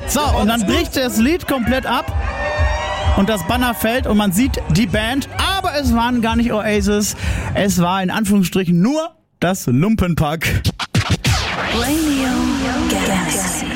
So, und dann bricht das Lied komplett ab und das Banner fällt und man sieht die Band, aber es waren gar nicht Oasis, es war in Anführungsstrichen nur das Lumpenpack. Radio Galaxy.